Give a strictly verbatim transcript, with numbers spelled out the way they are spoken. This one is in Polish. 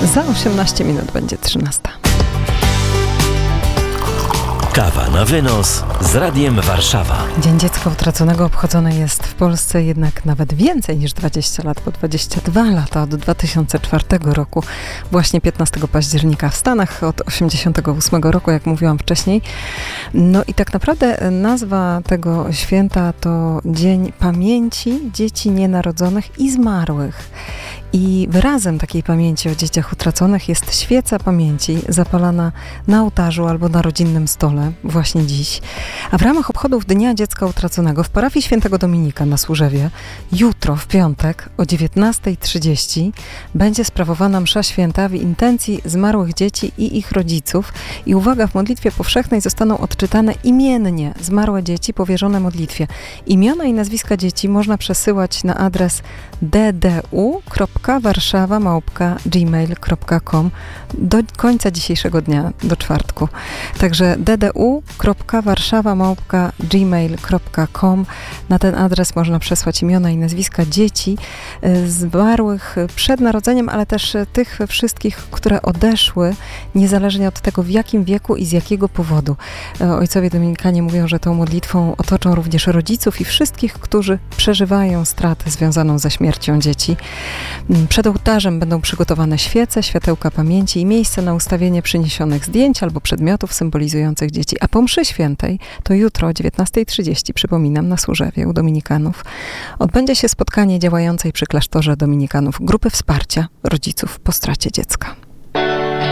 Za osiemnaście minut będzie trzynasta. Kawa na wynos z Radiem Warszawa. Dzień Dziecka Utraconego obchodzony jest w Polsce jednak nawet więcej niż dwadzieścia lat, bo dwadzieścia dwa lata od dwa tysiące czwartego roku, właśnie piętnastego października w Stanach, od osiemdziesiątego ósmego roku, jak mówiłam wcześniej. No i tak naprawdę nazwa tego święta to Dzień Pamięci Dzieci Nienarodzonych i Zmarłych. I wyrazem takiej pamięci o dzieciach utraconych jest świeca pamięci zapalana na ołtarzu albo na rodzinnym stole właśnie dziś. A w ramach obchodów Dnia Dziecka Utraconego w parafii Świętego Dominika na Służewie jutro w piątek o dziewiętnasta trzydzieści będzie sprawowana msza święta w intencji zmarłych dzieci i ich rodziców. I uwaga, w modlitwie powszechnej zostaną odczytane imiennie zmarłe dzieci powierzone modlitwie. Imiona i nazwiska dzieci można przesyłać na adres d d u kropka warszawa małpka gmail kropka com do końca dzisiejszego dnia, do czwartku. Także d d u kropka warszawa małpka gmail kropka com. Na ten adres można przesłać imiona i nazwiska dzieci zmarłych przed narodzeniem, ale też tych wszystkich, które odeszły, niezależnie od tego, w jakim wieku i z jakiego powodu. Ojcowie dominikanie mówią, że tą modlitwą otoczą również rodziców i wszystkich, którzy przeżywają stratę związaną ze śmiercią dzieci. Przed ołtarzem będą przygotowane świece, światełka pamięci i miejsce na ustawienie przyniesionych zdjęć albo przedmiotów symbolizujących dzieci. A po mszy świętej, to jutro o dziewiętnasta trzydzieści, przypominam, na Służewie u Dominikanów, odbędzie się spotkanie działającej przy klasztorze Dominikanów grupy wsparcia rodziców po stracie dziecka.